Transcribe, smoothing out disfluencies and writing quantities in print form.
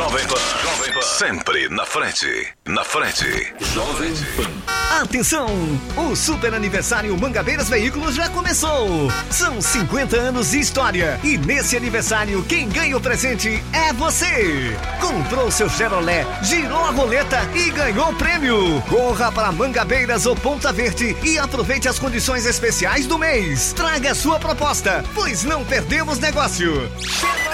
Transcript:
Jovem Pan. Sempre na frente. Na frente. Jovem Pan. Atenção! O super aniversário Mangabeiras Veículos já começou! São 50 anos de história e nesse aniversário quem ganha o presente é você! Comprou seu Chevrolet, girou a roleta e ganhou o prêmio! Corra para Mangabeiras ou Ponta Verde e aproveite as condições especiais do mês! Traga a sua proposta, pois não perdemos negócio!